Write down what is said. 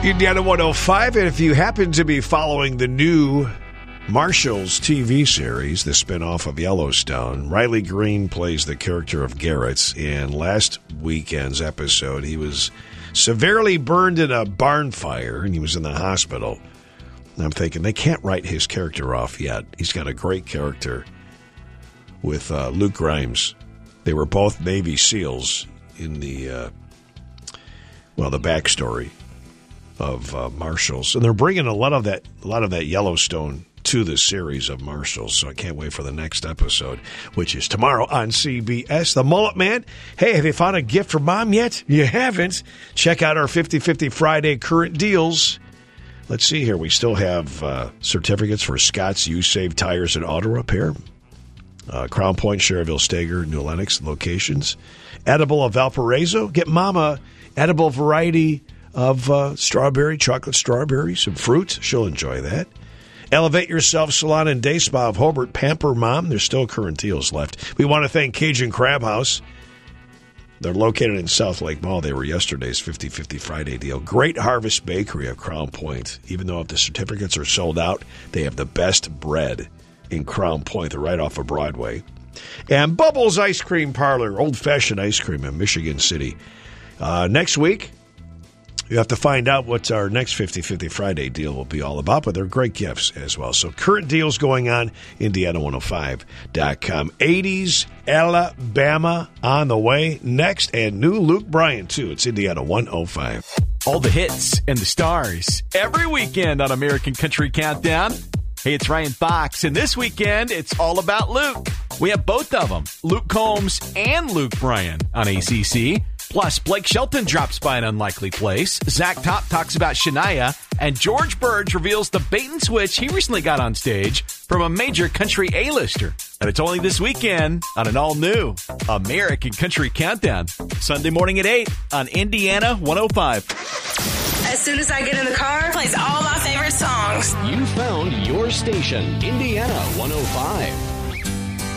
Indiana 105, and if you happen to be following the new Marshals TV series, the spinoff of Yellowstone, Riley Green plays the character of Garrett. In last weekend's episode, he was severely burned in a barn fire, and he was in the hospital. And I'm thinking, they can't write his character off yet. He's got a great character with Luke Grimes. They were both Navy SEALs in the backstory of Marshals, and they're bringing a lot of that Yellowstone to the series of Marshals. So I can't wait for the next episode, which is tomorrow on CBS. The Mullet Man. Hey, have you found a gift for Mom yet? You haven't? Check out our 50/50 Friday current deals. Let's see here. We still have certificates for Scott's You Save Tires and Auto Repair. Crown Point, Cherville, Stager, New Lenox locations. Edible of Valparaiso. Get Mama edible variety of chocolate strawberry, some fruit. She'll enjoy that. Elevate Yourself Salon and Day Spa of Hobart. Pamper Mom. There's still current deals left. We want to thank Cajun Crab House. They're located in South Lake Mall. They were yesterday's 50/50 Friday deal. Great Harvest Bakery of Crown Point. Even though if the certificates are sold out, they have the best bread in Crown Point. They're right off of Broadway. And Bubbles Ice Cream Parlor. Old-fashioned ice cream in Michigan City. Next week, you have to find out what our next 50/50 Friday deal will be all about, but they're great gifts as well. So current deals going on, Indiana105.com. 80s Alabama on the way next, and new Luke Bryan, too. It's Indiana 105. All the hits and the stars every weekend on American Country Countdown. Hey, it's Ryan Fox, and this weekend, it's all about Luke. We have both of them, Luke Combs and Luke Bryan on ACC. Plus, Blake Shelton drops by an unlikely place. Zach Top talks about Shania. And George Burge reveals the bait and switch he recently got on stage from a major country A-lister. And it's only this weekend on an all-new American Country Countdown. Sunday morning at 8 on Indiana 105. As soon as I get in the car, plays all my favorite songs. You found your station, Indiana 105.